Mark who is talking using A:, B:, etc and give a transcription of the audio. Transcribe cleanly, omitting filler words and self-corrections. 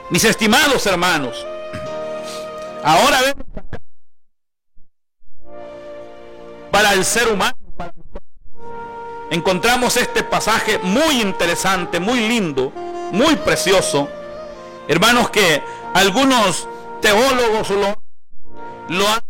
A: Mis estimados hermanos, ahora vemos para el ser humano, encontramos este pasaje muy interesante, muy lindo, muy precioso, hermanos, que algunos teólogos lo han